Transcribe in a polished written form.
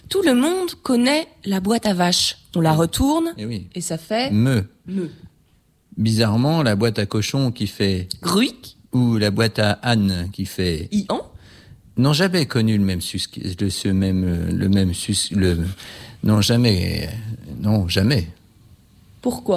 Tout le monde connaît la boîte à vaches. On la retourne oui. et ça fait... Me. Me. Bizarrement, la boîte à cochon qui fait... Gruic. Ou la boîte à âne qui fait... Ian. N'ont jamais connu le même non, jamais. Non, jamais. Pourquoi ? Pourquoi ?